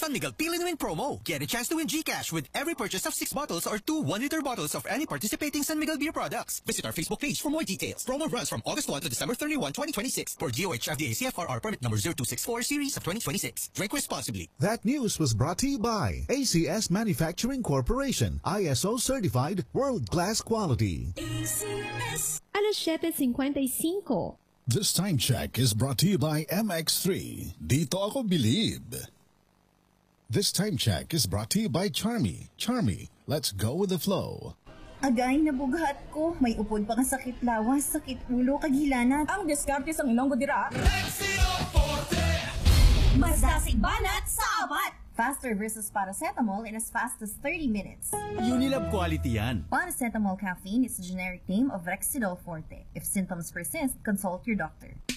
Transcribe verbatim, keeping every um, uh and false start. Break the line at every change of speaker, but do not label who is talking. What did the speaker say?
San Miguel Peel and Win promo. Get a chance to win GCash with every purchase of six bottles or two one-liter bottles of any participating San Miguel beer products. Visit our Facebook page for more details. Promo runs from August first to December thirty-first, twenty twenty-six for G O H F D A C F R R permit number zero two six four series of twenty twenty-six. Drink responsibly.
That news was brought to you by A C S Manufacturing Corporation, I S O certified, world-class quality.
A C S.
Alas siete cincuenta y cinco.
This time check is brought to you by M X three. Dito ako believe. This time check is brought to you by Charmy. Charmy, let's go with the flow.
Agay na bughat ko. May upod pa nga sakit lawas, sakit ulo, kagilanat.
Ang diskarte sa inong gudira.
Mas dasig banat sa abat.
Faster versus paracetamol in as fast as thirty minutes.
Unilab quality yan.
Paracetamol caffeine is a generic name of Rexidol Forte. If symptoms persist, consult your doctor.